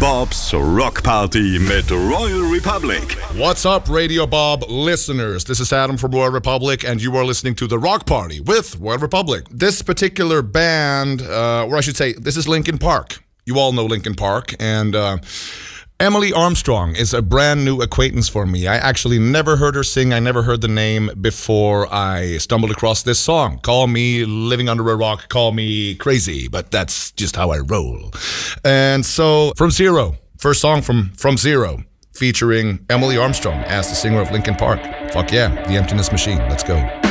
Bob's Rock Party mit Royal Republic. What's up, Radio Bob listeners? This is Adam from Royal Republic, and you are listening to The Rock Party with Royal Republic. This particular band, or I should say, this is Linkin Park. You all know Linkin Park, and Emily Armstrong is a brand new acquaintance for me. I actually never heard her sing. I never heard the name before I stumbled across this song. Call me living under a rock, call me crazy, but that's just how I roll. And so, From Zero, first song from Zero, featuring Emily Armstrong as the singer of Linkin Park. Fuck yeah, The Emptiness Machine. Let's go.